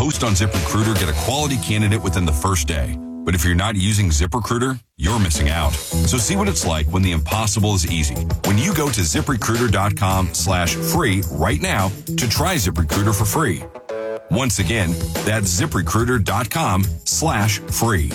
Most on ZipRecruiter get a quality candidate within the first day. But if you're not using ZipRecruiter, you're missing out. So see what it's like when the impossible is easy. When you go to ZipRecruiter.com/free right now to try ZipRecruiter for free. Once again, that's ZipRecruiter.com/free.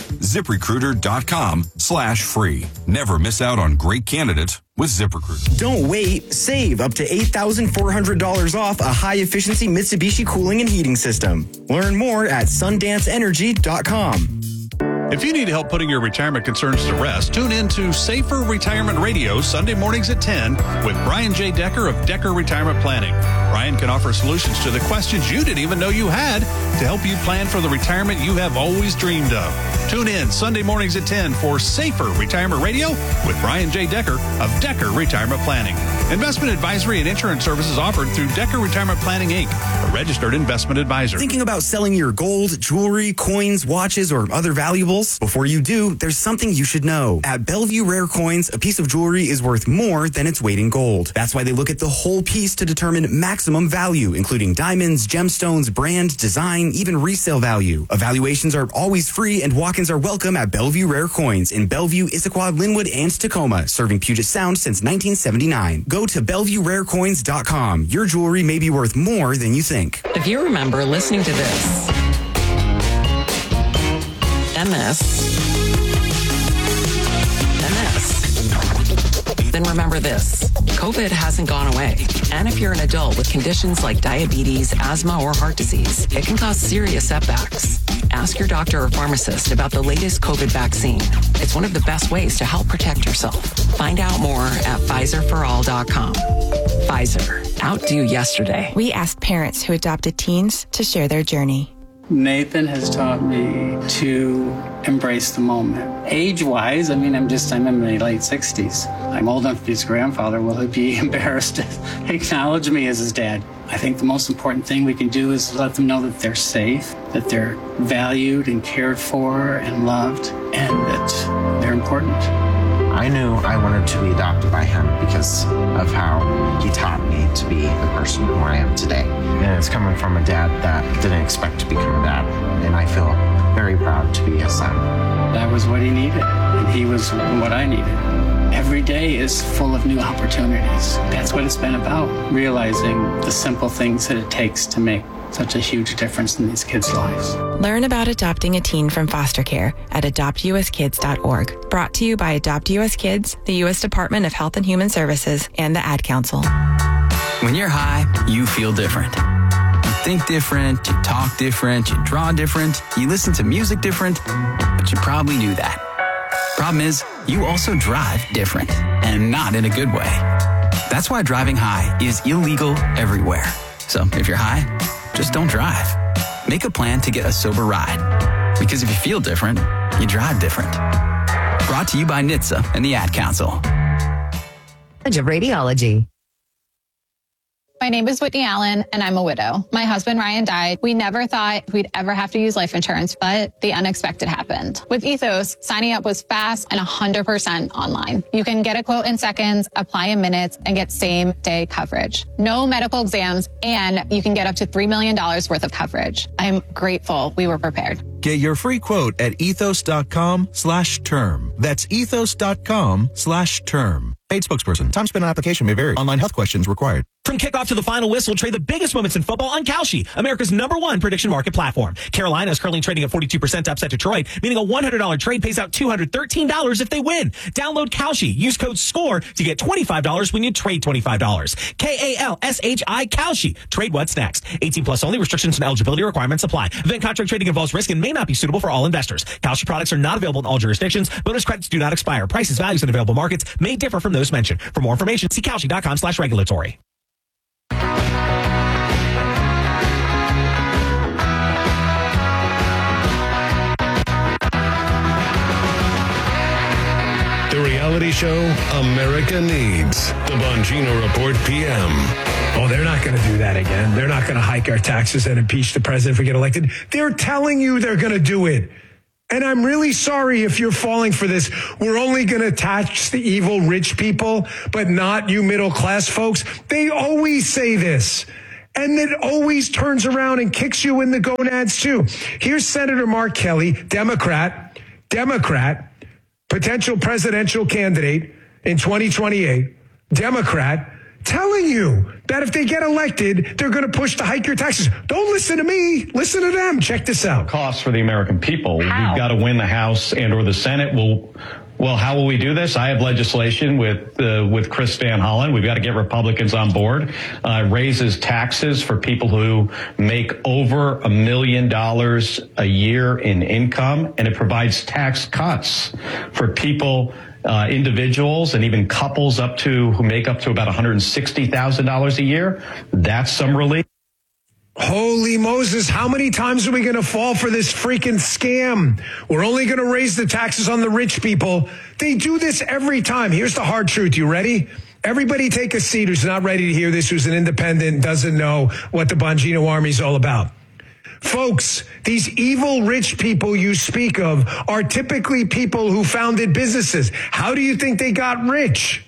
ZipRecruiter.com/free. Never miss out on great candidates with ZipRecruiter. Don't wait. Save up to $8,400 off a high-efficiency Mitsubishi cooling and heating system. Learn more at SundanceEnergy.com. If you need help putting your retirement concerns to rest, tune in to Safer Retirement Radio Sunday mornings at 10 with Brian J. Decker of Decker Retirement Planning. Brian can offer solutions to the questions you didn't even know you had to help you plan for the retirement you have always dreamed of. Tune in Sunday mornings at 10 for Safer Retirement Radio with Brian J. Decker of Decker Retirement Planning. Investment advisory and insurance services offered through Decker Retirement Planning, Inc., a registered investment advisor. Thinking about selling your gold, jewelry, coins, watches, or other valuables? Before you do, there's something you should know. At Bellevue Rare Coins, a piece of jewelry is worth more than its weight in gold. That's why they look at the whole piece to determine maximum value, including diamonds, gemstones, brand, design, even resale value. Evaluations are always free and walk-ins are welcome at Bellevue Rare Coins in Bellevue, Issaquah, Linwood, and Tacoma, serving Puget Sound since 1979. Go to BellevueRareCoins.com. Your jewelry may be worth more than you think. If you remember listening to this, MS, then remember this. COVID hasn't gone away. And if you're an adult with conditions like diabetes, asthma, or heart disease, it can cause serious setbacks. Ask your doctor or pharmacist about the latest COVID vaccine. It's one of the best ways to help protect yourself. Find out more at PfizerForAll.com. Pfizer, outdo yesterday. We asked parents who adopted teens to share their journey. Nathan has taught me to embrace the moment. Age-wise, I'm in my late 60s. I'm old enough to be his grandfather. Will he be embarrassed to acknowledge me as his dad? I think the most important thing we can do is let them know that they're safe, that they're valued and cared for and loved, and that they're important. I knew I wanted to be adopted by him because of how he taught me to be the person who I am today. And it's coming from a dad that didn't expect to become a dad. And I feel very proud to be his son. That was what he needed, and he was what I needed. Every day is full of new opportunities. That's what it's been about, realizing the simple things that it takes to make such a huge difference in these kids' lives. Learn about adopting a teen from foster care at adoptuskids.org. Brought to you by Adopt US Kids, the U.S. Department of Health and Human Services, and the Ad Council. When you're high, you feel different. You think different, you talk different, you draw different, you listen to music different, but you probably knew that. Problem is, you also drive different, and not in a good way. That's why driving high is illegal everywhere. So if you're high, just don't drive. Make a plan to get a sober ride. Because if you feel different, you drive different. Brought to you by NHTSA and the Ad Council. Of Radiology. My name is Whitney Allen, and I'm a widow. My husband, Ryan, died. We never thought we'd ever have to use life insurance, but the unexpected happened. With Ethos, signing up was fast and 100% online. You can get a quote in seconds, apply in minutes, and get same-day coverage. No medical exams, and you can get up to $3 million worth of coverage. I'm grateful we were prepared. Get your free quote at ethos.com/term. That's ethos.com/term. Paid spokesperson. Time spent on application may vary. Online health questions required. From kickoff to the final whistle, trade the biggest moments in football on Kalshi, America's #1 prediction market platform. Carolina is currently trading at 42% to upset Detroit, meaning a $100 trade pays out $213 if they win. Download Kalshi. Use code SCORE to get $25 when you trade $25. KALSHI Kalshi. Trade what's next. 18 plus only. Restrictions and eligibility requirements apply. Event contract trading involves risk and may not be suitable for all investors. Kalshi products are not available in all jurisdictions. Bonus credits do not expire. Prices, values, and available markets may differ from those mentioned. For more information, see Kalshi.com/regulatory. The reality show America needs. The Bongino Report PM. Oh, they're not going to do that again. They're not going to hike our taxes and impeach the president if we get elected. They're telling you they're going to do it. And I'm really sorry if you're falling for this. We're only going to tax the evil rich people, but not you middle class folks. They always say this. And it always turns around and kicks you in the gonads too. Here's Senator Mark Kelly, Democrat, potential presidential candidate in 2028, Democrat, telling you that if they get elected, they're going to push to hike your taxes. Don't listen to me. Listen to them. Check this out. Costs for the American people. How? We've got to win the House and or the Senate. Well, how will we do this? I have legislation with Chris Van Hollen. We've got to get Republicans on board. Raises taxes for people who make over $1 million a year in income, and it provides tax cuts for people, individuals, and even couples who make up to about $160,000 a year. That's some relief. Holy Moses, how many times are we going to fall for this freaking scam? We're only going to raise the taxes on the rich people. They do this every time. Here's the hard truth. You ready? Everybody take a seat who's not ready to hear this, who's an independent, doesn't know what the Bongino Army is all about. Folks, these evil rich people you speak of are typically people who founded businesses. How do you think they got rich?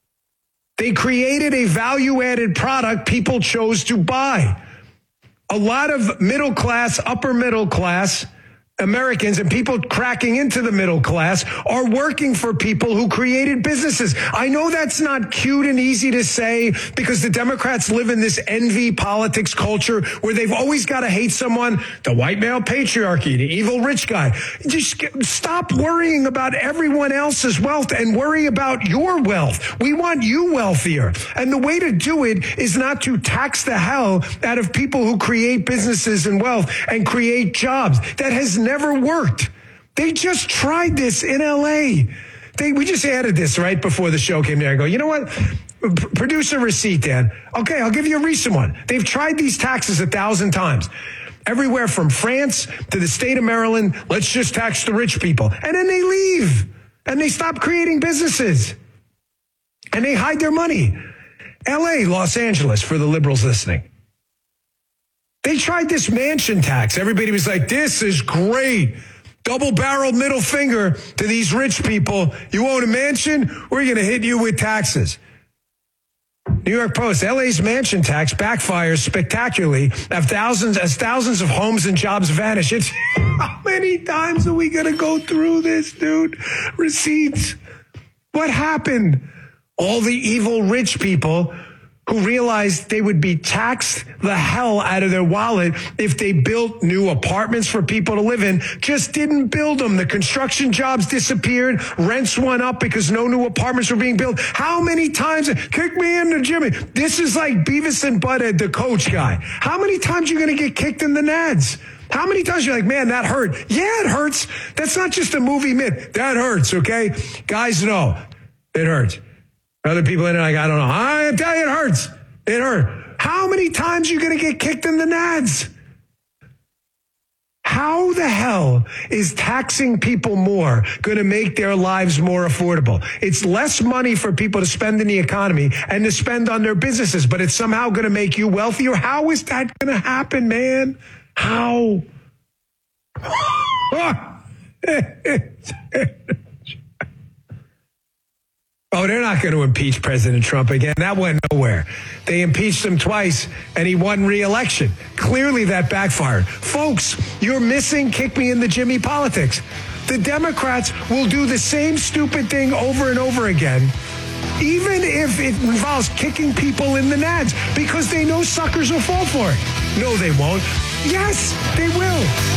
They created a value-added product people chose to buy. A lot of middle class, upper middle class Americans and people cracking into the middle class are working for people who created businesses. I know that's not cute and easy to say because the Democrats live in this envy politics culture where they've always got to hate someone, the white male patriarchy, the evil rich guy. Just stop worrying about everyone else's wealth and worry about your wealth. We want you wealthier. And the way to do it is not to tax the hell out of people who create businesses and wealth and create jobs. That has never worked. They just tried this in LA. We just added this right before the show came there. I go, you know what? Produce a receipt, Dan. Okay, I'll give you a recent one. They've tried these taxes 1,000 times. Everywhere from France to the state of Maryland, let's just tax the rich people. And then they leave. And they stop creating businesses. And they hide their money. LA, Los Angeles, for the liberals listening. They tried this mansion tax. Everybody was like, this is great. Double-barreled middle finger to these rich people. You own a mansion, we're going to hit you with taxes. New York Post, LA's mansion tax backfires spectacularly as thousands of homes and jobs vanish. How many times are we going to go through this, dude? Receipts. What happened? All the evil rich people who realized they would be taxed the hell out of their wallet if they built new apartments for people to live in, just didn't build them. The construction jobs disappeared. Rents went up because no new apartments were being built. How many times? Kick me in the Jimmy. This is like Beavis and Butthead, the coach guy. How many times are you going to get kicked in the nads? How many times you're like, man, that hurt? Yeah, it hurts. That's not just a movie myth. That hurts, okay? Guys know it hurts. Other people in it, like, I don't know. I tell you, it hurts. It hurt. How many times are you going to get kicked in the nads? How the hell is taxing people more going to make their lives more affordable? It's less money for people to spend in the economy and to spend on their businesses, but it's somehow going to make you wealthier. How is that going to happen, man? How? Oh, they're not going to impeach President Trump again. That went nowhere. They impeached him twice, and he won re-election. Clearly, that backfired. Folks, you're missing kick me in the Jimmy politics. The Democrats will do the same stupid thing over and over again, even if it involves kicking people in the nads, because they know suckers will fall for it. No, they won't. Yes, they will.